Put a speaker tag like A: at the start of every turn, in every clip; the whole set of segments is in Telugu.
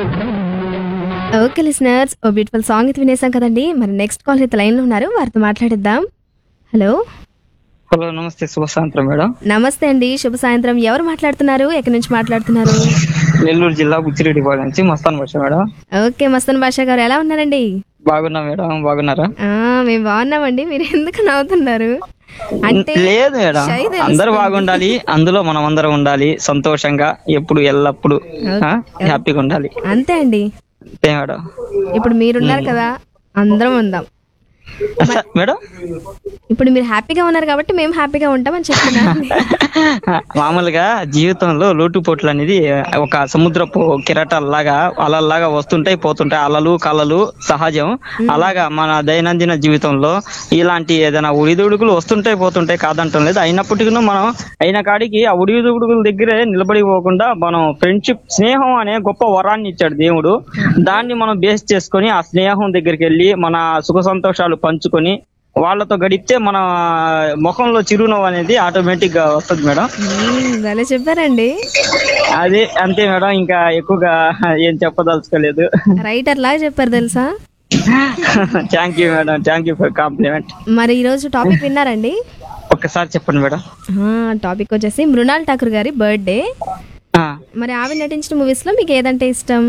A: ఓకే లిసనర్స్, ఓ బ్యూటిఫుల్ సాంగ్ అయితే వినేసాం కదండి. మరి నెక్స్ట్ కాల్ అయితే లైన్లో ఉన్నారు, వారితో మాట్లాడిద్దాం. హలో,
B: హలో, నమస్తే, శుభ సాయంత్రం మేడం.
A: నమస్తే అండి, శుభ సాయంత్రం. ఎవరు మాట్లాడుతున్నారు, ఎక్కడి నుంచి మాట్లాడుతున్నారు?
B: నెల్లూరు జిల్లా బుచ్చిరెడ్డిపాళెం నుంచి మస్తాన్ భాష మేడం.
A: ఓకే మస్తన్ బాషా గారు, ఎలా ఉన్నారండి?
B: బాగున్నా మేడం, బాగున్నారా?
A: మేము బాగున్నామండి. మీరు ఎందుకు నవ్వుతున్నారు? అంటే
B: లేదు మేడం,
A: షై తెలుస్తుంది.
B: అందరూ బాగుండాలి, అందులో మనం అందరం ఉండాలి, సంతోషంగా ఎప్పుడు ఎల్లప్పుడు హ్యాపీగా ఉండాలి.
A: అంతే అండి.
B: అంతే మేడం.
A: ఇప్పుడు మీరున్నారు కదా, అందరం ఉందాం.
B: మేడం,
A: ఇప్పుడు మీరు హ్యాపీగా ఉన్నారు కాబట్టి మేము హ్యాపీగా ఉంటామని చెప్తున్నాను.
B: మామూలుగా జీవితంలో లోటుపోట్లు అనేది ఒక సముద్రపు కెరటాల్లాగా అలల్లాగా వస్తుంటాయి పోతుంటాయి, అలలు కలలు సహజం. అలాగా మన దైనందిన జీవితంలో ఇలాంటి ఏదైనా ఉడిదుడుకులు వస్తుంటాయి పోతుంటాయి, కాదంటం లేదు. అయినప్పటికీ మనం అయిన కాడికి ఆ ఉడిదుడుకుల దగ్గరే నిలబడిపోకుండా మనం ఫ్రెండ్షిప్, స్నేహం అనే గొప్ప వరాన్ని ఇచ్చాడు దేవుడు. దాన్ని మనం బేస్ చేసుకొని ఆ స్నేహం దగ్గరికి వెళ్ళి మన సుఖ సంతోషాలు పంచుకొని వాళ్ళతో గడిపితే మన ముఖంలో చిరునవ్వు అనేది ఆటోమేటిక్ గా వస్తుంది మేడం.
A: అలా చెప్పారండి.
B: అది అంతే మేడం, ఇంకా ఎక్కువగా ఏం చెప్పదలుచుకోలేదు.
A: రైటర్ లాగా చెప్పారు తెలుసా.
B: Thank you madam, thank you for compliment.
A: మరి ఈ రోజు టాపిక్ విన్నారండి?
B: ఒక్కసారి చెప్పండి మేడం.
A: టాపిక్ వచ్చేసి మృణాల్ ఠాకూర్ గారి బర్త్డే. మరి ఆవిడ నటించిన మూవీస్ లో మీకు ఏదంటే ఇష్టం?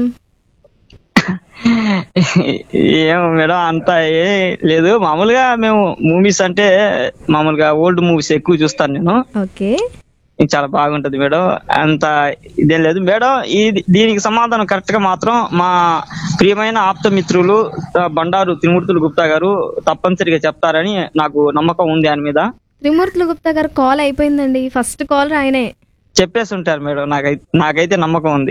B: ఏమో మేడం, అంత ఏ లేదు. మామూలుగా మేము మూవీస్ అంటే మామూలుగా ఓల్డ్ మూవీస్ ఎక్కువ చూస్తాను నేను.
A: ఓకే,
B: చాలా బాగుంటది మేడం, అంత ఇదేం లేదు మేడం. దీనికి సమాధానం కరెక్ట్ గా మాత్రం మా ప్రియమైన ఆప్త మిత్రులు బండారు త్రిమూర్తులు గుప్తా గారు తప్పనిసరిగా చెప్తారని నాకు నమ్మకం ఉంది ఆయన మీద.
A: త్రిమూర్తులు గుప్తా గారు కాల్ అయిపోయిందండి, ఫస్ట్ కాల్ ఆయనే
B: చెప్పేసి ఉంటారు మేడం, నాకైతే నమ్మకం ఉంది.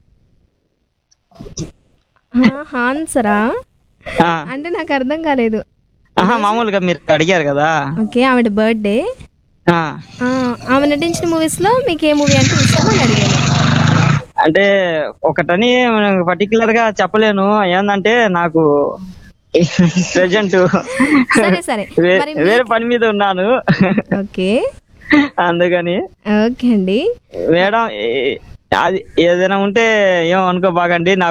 A: ఆన్సరా అంటే నాకు అర్థం కాలేదు.
B: మామూలుగా మీరు అడిగారు కదా.
A: ఓకే, ఆవిడ బర్త్డే. ఆమె నటించిన మూవీస్ లో మీకు ఏ మూవీ అంటే ఇష్టం అని అడిగాను.
B: అంటే ఒకటని పర్టికులర్ గా చెప్పలేను, ఏంటంటే నాకు ప్రెజెంట్
A: సరే సరే, మరి
B: వేరే పని మీద ఉన్నాను.
A: ఓకే,
B: అందుకని
A: ఓకే అండి
B: మేడం, అది ఏదైనా ఉంటే ఏమో అనుకోబాగండి.